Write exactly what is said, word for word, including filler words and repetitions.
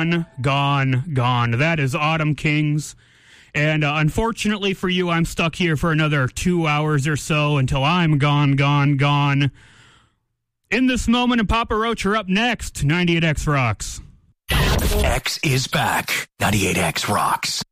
Gone, gone. That is Autumn Kings. And uh, unfortunately for you, I'm stuck here for another two hours or so until I'm gone, gone, gone. In this moment, and Papa Roach are up next. ninety-eight X rocks. X is back. ninety-eight X rocks.